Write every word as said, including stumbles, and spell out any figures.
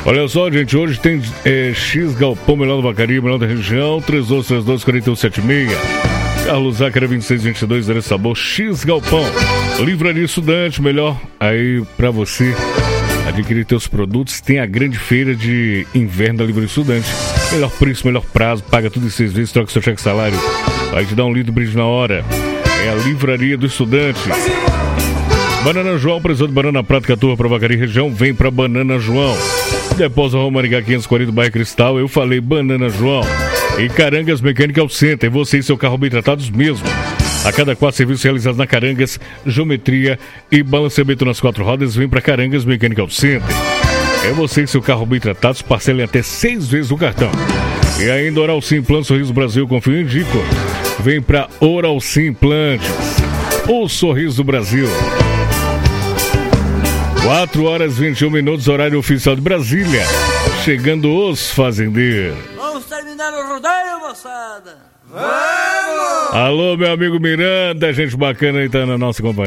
Olha só, gente, hoje tem é, X Galpão, melhor do Vacaria, melhor da região, três dois três dois, quatro um sete seis. Carlos Zácara, vinte e seis vinte e dois, Zé Sabor, X Galpão. Livraria Estudante, melhor aí pra você adquirir teus produtos. Tem a grande feira de inverno da Livraria Estudante. Melhor preço, melhor prazo, paga tudo em seis vezes, troca seu cheque salário. Vai te dar um lindo brinde na hora. É a Livraria do Estudante. Banana João, precisando de banana prata, caturra para Vacaria região, vem pra Banana João. Depósito Rua Maringá quinhentos e quarenta, bairro Cristal, eu falei Banana João. E Carangas Mechanical Center, você e seu carro bem tratados mesmo. A cada quatro serviços realizados na Carangas, geometria e balanceamento nas quatro rodas, vem pra Carangas Mechanical Center. É você e seu carro bem tratados, parcelem até seis vezes no cartão. E ainda Oral Sim Implantes, Sorriso Brasil, confio e indico. Vem pra Oral Sim Implantes, o sorriso do Brasil. quatro horas e vinte e um minutos, horário oficial de Brasília. Chegando os fazendeiros. Vamos terminar o rodeio, moçada. Vamos! Alô, meu amigo Miranda, gente bacana aí tá na nossa companhia.